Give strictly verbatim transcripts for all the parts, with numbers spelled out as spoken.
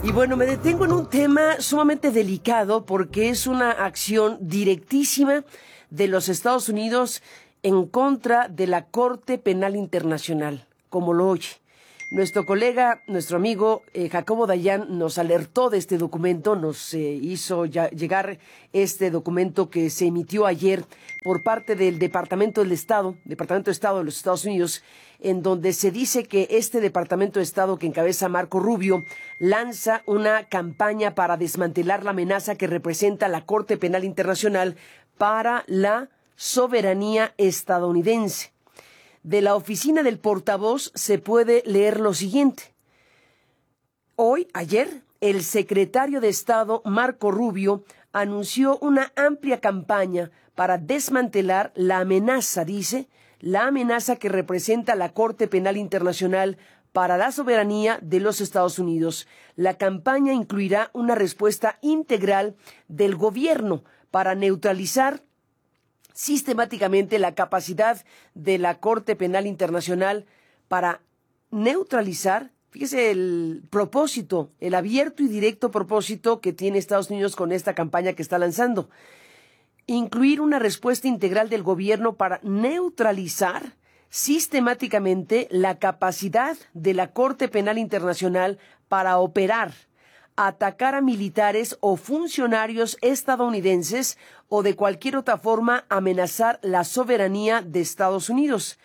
Y bueno, me detengo en un tema sumamente delicado porque es una acción directísima de los Estados Unidos en contra de la Corte Penal Internacional, como lo oye. Nuestro colega, nuestro amigo eh, Jacobo Dayan nos alertó de este documento, nos eh, hizo ya llegar este documento que se emitió ayer por parte del Departamento del Estado, Departamento de Estado de los Estados Unidos, en donde se dice que este Departamento de Estado que encabeza Marco Rubio lanza una campaña para desmantelar la amenaza que representa la Corte Penal Internacional para la soberanía estadounidense. De la oficina del portavoz se puede leer lo siguiente. Hoy, ayer, el secretario de Estado, Marco Rubio, anunció una amplia campaña para desmantelar la amenaza, dice, la amenaza que representa la Corte Penal Internacional para la soberanía de los Estados Unidos. La campaña incluirá una respuesta integral del gobierno para neutralizar sistemáticamente la capacidad de la Corte Penal Internacional para neutralizar, fíjese el propósito, el abierto y directo propósito que tiene Estados Unidos con esta campaña que está lanzando. Incluir una respuesta integral del gobierno para neutralizar sistemáticamente la capacidad de la Corte Penal Internacional para operar, atacar a militares o funcionarios estadounidenses o de cualquier otra forma amenazar la soberanía de Estados Unidos.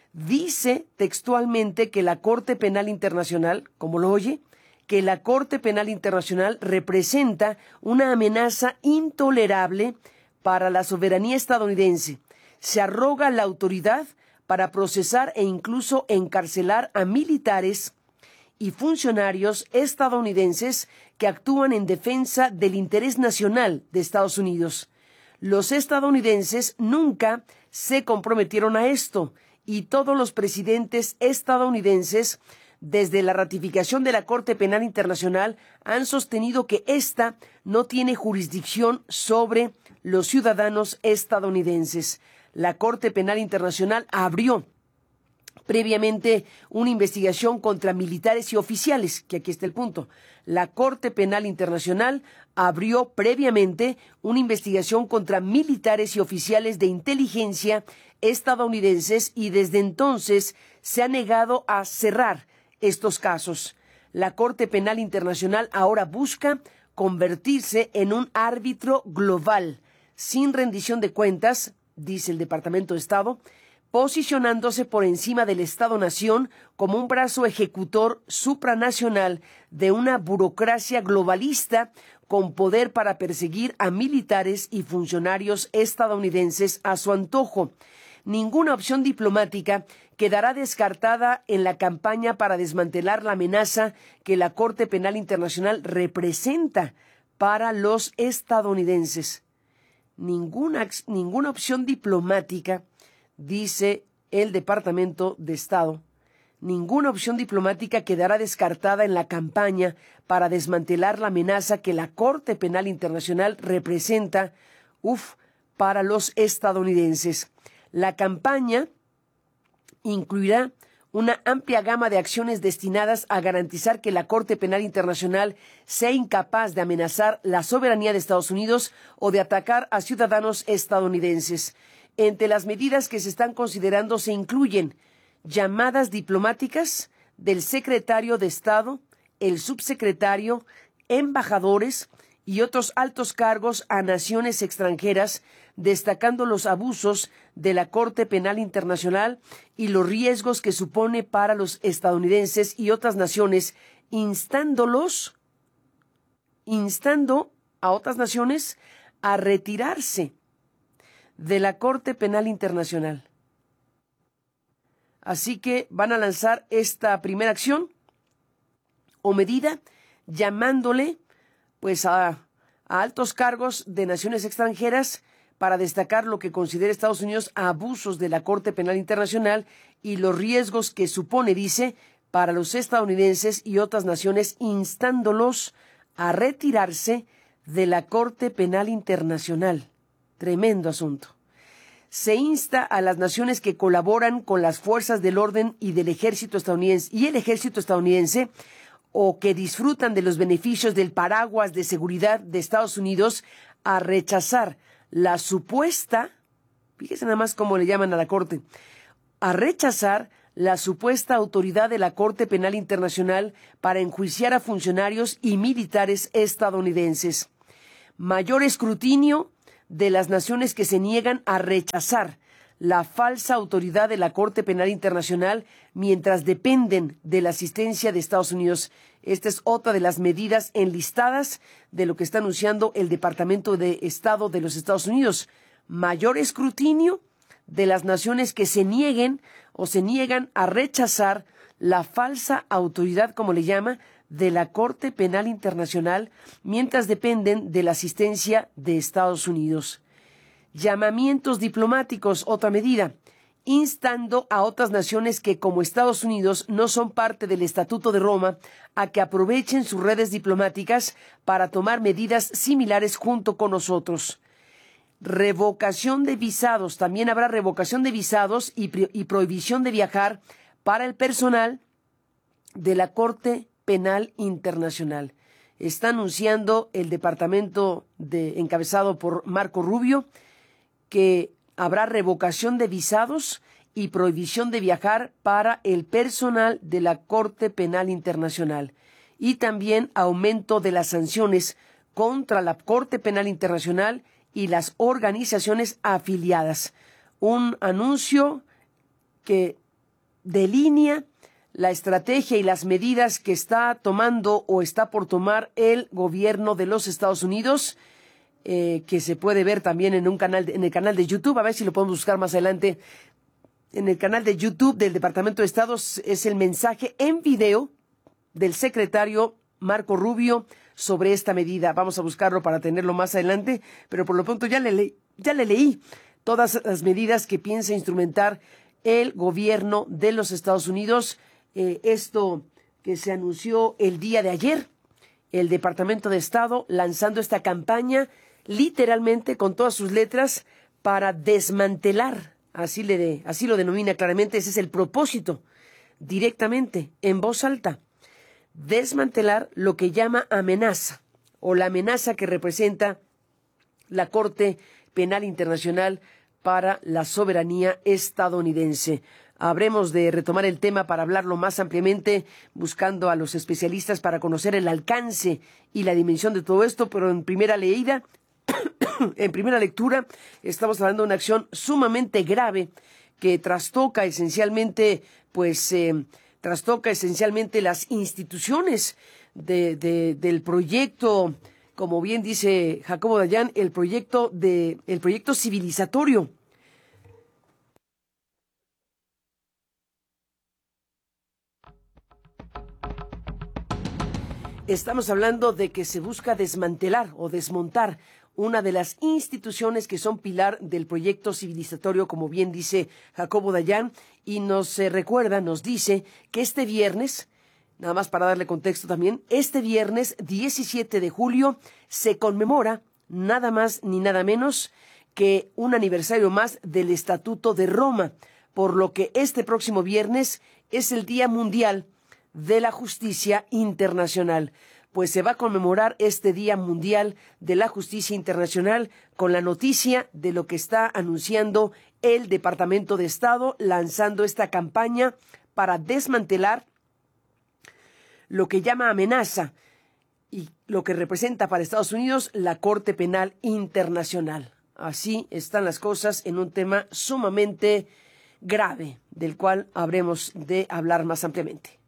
Dice textualmente que la Corte Penal Internacional, como lo oye, que la Corte Penal Internacional representa una amenaza intolerable para la soberanía estadounidense. Se arroga la autoridad para procesar e incluso encarcelar a militares y funcionarios estadounidenses que actúan en defensa del interés nacional de Estados Unidos. Los estadounidenses nunca se comprometieron a esto y todos los presidentes estadounidenses, desde la ratificación de la Corte Penal Internacional, han sostenido que ésta no tiene jurisdicción sobre los ciudadanos estadounidenses. La Corte Penal Internacional abrió previamente una investigación contra militares y oficiales, que aquí está el punto. La Corte Penal Internacional abrió previamente una investigación contra militares y oficiales de inteligencia estadounidenses y desde entonces se ha negado a cerrar estos casos. La Corte Penal Internacional ahora busca convertirse en un árbitro global, sin rendición de cuentas, dice el Departamento de Estado, posicionándose por encima del Estado-nación como un brazo ejecutor supranacional de una burocracia globalista con poder para perseguir a militares y funcionarios estadounidenses a su antojo. Ninguna opción diplomática quedará descartada en la campaña para desmantelar la amenaza que la Corte Penal Internacional representa para los estadounidenses. Ninguna, ninguna opción diplomática, dice el Departamento de Estado, ninguna opción diplomática quedará descartada en la campaña para desmantelar la amenaza que la Corte Penal Internacional representa, uf, para los estadounidenses. La campaña incluirá una amplia gama de acciones destinadas a garantizar que la Corte Penal Internacional sea incapaz de amenazar la soberanía de Estados Unidos o de atacar a ciudadanos estadounidenses. Entre las medidas que se están considerando se incluyen llamadas diplomáticas del secretario de Estado, el subsecretario, embajadores y otros altos cargos a naciones extranjeras, destacando los abusos de la Corte Penal Internacional y los riesgos que supone para los estadounidenses y otras naciones, instándolos, instando a otras naciones a retirarse de la Corte Penal Internacional. Así que van a lanzar esta primera acción o medida llamándole pues a, a altos cargos de naciones extranjeras para destacar lo que considera Estados Unidos abusos de la Corte Penal Internacional y los riesgos que supone, dice, para los estadounidenses y otras naciones, instándolos a retirarse de la Corte Penal Internacional. Tremendo asunto. Se insta a las naciones que colaboran con las fuerzas del orden y del ejército estadounidense y el ejército estadounidense o que disfrutan de los beneficios del paraguas de seguridad de Estados Unidos a rechazar la supuesta, fíjese nada más cómo le llaman a la Corte, a rechazar la supuesta autoridad de la Corte Penal Internacional para enjuiciar a funcionarios y militares estadounidenses. Mayor escrutinio de las naciones que se niegan a rechazar la falsa autoridad de la Corte Penal Internacional mientras dependen de la asistencia de Estados Unidos. Esta es otra de las medidas enlistadas de lo que está anunciando el Departamento de Estado de los Estados Unidos. Mayor escrutinio de las naciones que se nieguen o se niegan a rechazar la falsa autoridad, como le llama, de la Corte Penal Internacional mientras dependen de la asistencia de Estados Unidos. Llamamientos diplomáticos, otra medida, instando a otras naciones que, como Estados Unidos, no son parte del Estatuto de Roma, a que aprovechen sus redes diplomáticas para tomar medidas similares junto con nosotros. Revocación de visados, también habrá revocación de visados y, y prohibición de viajar para el personal de la Corte Penal Internacional. Está anunciando el departamento de, encabezado por Marco Rubio, que habrá revocación de visados y prohibición de viajar para el personal de la Corte Penal Internacional, y también aumento de las sanciones contra la Corte Penal Internacional y las organizaciones afiliadas. Un anuncio que delinea la estrategia y las medidas que está tomando o está por tomar el gobierno de los Estados Unidos, Eh, que se puede ver también en un canal, de, en el canal de YouTube, a ver si lo podemos buscar más adelante. En el canal de YouTube del Departamento de Estado es el mensaje en video del secretario Marco Rubio sobre esta medida. Vamos a buscarlo para tenerlo más adelante, pero por lo pronto ya le, le, ya le leí todas las medidas que piensa instrumentar el gobierno de los Estados Unidos. Eh, esto que se anunció el día de ayer, el Departamento de Estado lanzando esta campaña literalmente con todas sus letras para desmantelar, así, le de, así lo denomina claramente, ese es el propósito, directamente, en voz alta, desmantelar lo que llama amenaza, o la amenaza que representa la Corte Penal Internacional para la soberanía estadounidense. Habremos de retomar el tema para hablarlo más ampliamente, buscando a los especialistas para conocer el alcance y la dimensión de todo esto, pero en primera leída, en primera lectura, estamos hablando de una acción sumamente grave que trastoca esencialmente, pues, eh, trastoca esencialmente las instituciones de, de, del proyecto, como bien dice Jacobo Dayan, el proyecto de, el proyecto civilizatorio. Estamos hablando de que se busca desmantelar o desmontar una de las instituciones que son pilar del proyecto civilizatorio, como bien dice Jacobo Dayan, y nos eh, recuerda, nos dice que este viernes, nada más para darle contexto también, este viernes diecisiete de julio se conmemora nada más ni nada menos que un aniversario más del Estatuto de Roma, por lo que este próximo viernes es el Día Mundial de la Justicia Internacional, pues se va a conmemorar este Día Mundial de la Justicia Internacional con la noticia de lo que está anunciando el Departamento de Estado, lanzando esta campaña para desmantelar lo que llama amenaza y lo que representa para Estados Unidos la Corte Penal Internacional. Así están las cosas en un tema sumamente grave, del cual habremos de hablar más ampliamente.